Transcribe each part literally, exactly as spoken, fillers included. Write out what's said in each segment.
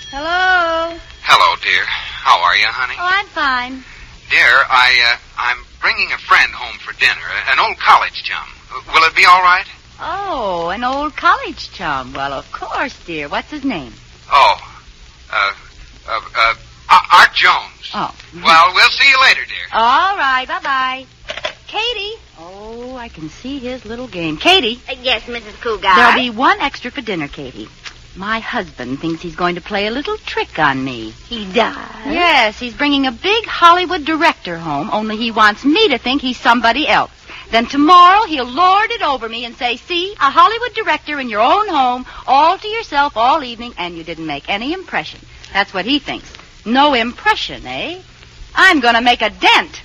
Hello? Hello, dear. How are you, honey? Oh, I'm fine. Dear, I, uh, I'm bringing a friend home for dinner, an old college chum. Will it be all right? Oh, an old college chum. Well, of course, dear. What's his name? Oh, uh, uh, uh, Art Jones. Oh. Well, we'll see you later, dear. All right, bye-bye. Katie. Oh, I can see his little game. Katie. Uh, yes, Missus Cougar. There'll be one extra for dinner, Katie. My husband thinks he's going to play a little trick on me. He does? Yes, he's bringing a big Hollywood director home, only he wants me to think he's somebody else. Then tomorrow he'll lord it over me and say, see, a Hollywood director in your own home, all to yourself all evening, and you didn't make any impression. That's what he thinks. No impression, eh? I'm going to make a dent.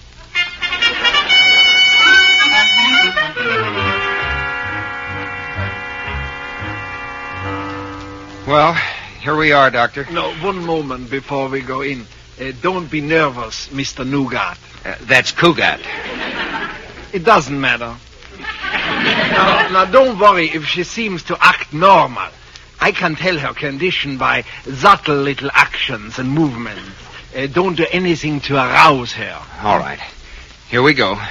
Well, here we are, Doctor. No, one moment before we go in. Uh, don't be nervous, Mister Nougat. Uh, that's Cougat. It doesn't matter. now, now, don't worry if she seems to act normal. I can tell her condition by subtle little actions and movements. Uh, don't do anything to arouse her. All right. Here we go.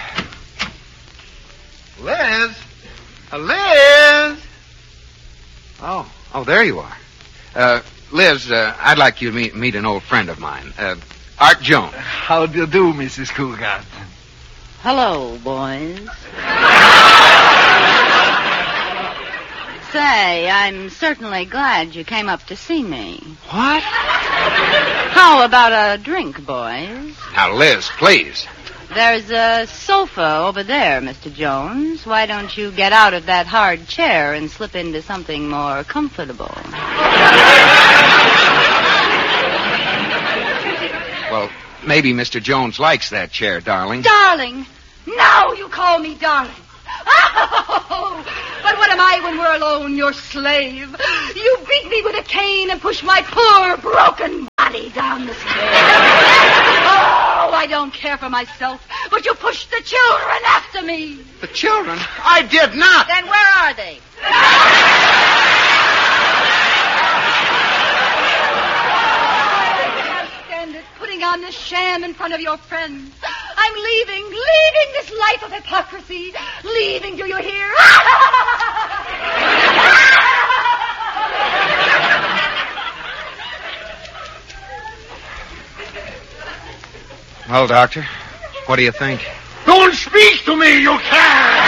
Liz! Uh, Liz! Oh, oh, there you are. Uh, Liz, uh, I'd like you to meet, meet an old friend of mine, uh, Art Jones. How do you do, Missus Cougat? Hello, boys. Say, I'm certainly glad you came up to see me. What? How about a drink, boys? Now, Liz, please. There's a sofa over there, Mister Jones. Why don't you get out of that hard chair and slip into something more comfortable? Well, maybe Mister Jones likes that chair, darling. Darling! Now you call me darling. Oh, but what am I when we're alone, your slave? You beat me with a cane and push my poor, broken body down the stairs. Oh, I don't care for myself, but you pushed the children after me. The children? I did not. Then where are they? Stand it, putting on this sham in front of your friends. I'm leaving, leaving this life of hypocrisy. Leaving, do you hear? Well, Doctor, what do you think? Don't speak to me, you can!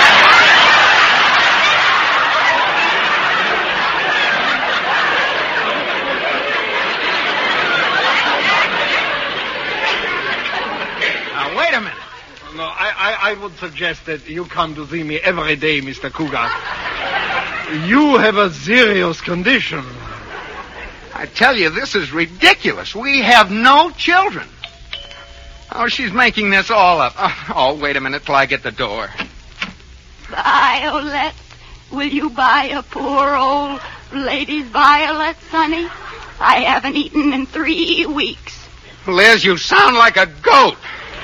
Now, wait a minute. No, I, I, I would suggest that you come to see me every day, Mister Cougar. You have a serious condition. I tell you, this is ridiculous. We have no children. Oh, she's making this all up. Oh, oh, wait a minute till I get the door. Violet, will you buy a poor old lady's violets, honey? I haven't eaten in three weeks. Liz, you sound like a goat.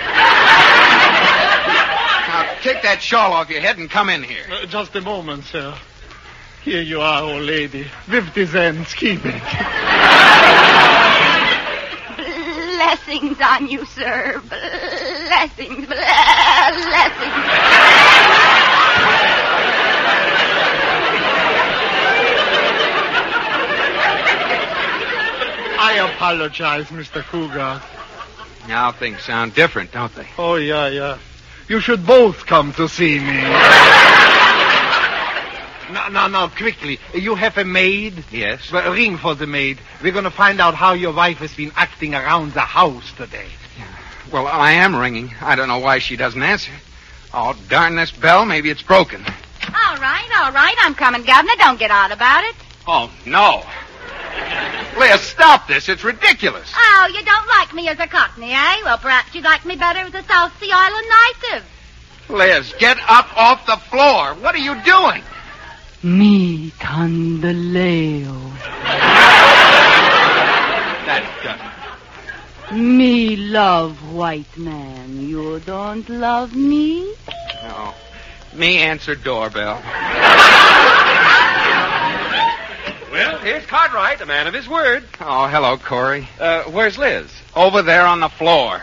Now, take that shawl off your head and come in here. Uh, just a moment, sir. Here you are, old lady. Fifty cents, keep it. Blessings on you, sir. Blessings, blessings. I apologize, Mister Cougar. Now things sound different, don't they? Oh, yeah, yeah. You should both come to see me. No, no, no, quickly. You have a maid? Yes. Well, ring for the maid. We're going to find out how your wife has been acting around the house today. Well, I am ringing. I don't know why she doesn't answer. Oh, darn this bell. Maybe it's broken. All right, all right. I'm coming, Governor. Don't get out about it. Oh, no. Liz, stop this. It's ridiculous. Oh, you don't like me as a Cockney, eh? Well, perhaps you'd like me better as a South Sea Island native. Liz, get up off the floor. What are you doing? Me Tandaleo. That's good. Me love white man. You don't love me? No. Me answer doorbell. Well, here's Cartwright, a man of his word. Oh, hello, Corey. Uh, where's Liz? Over there on the floor.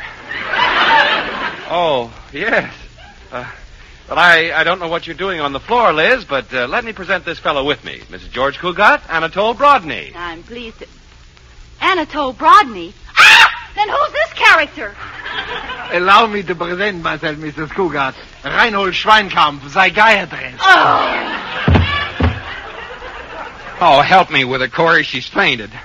Oh, yes. Uh, but I, I don't know what you're doing on the floor, Liz, but uh, let me present this fellow with me. Missus George Cugat, Anatole Brodny. I'm pleased to... Anatole Brodny? Ah! Then who's this character? Allow me to present myself, Missus Cugat. Reinhold Schweinkampf, psychiatrist. Oh! Oh, help me with her, Corey. She's fainted.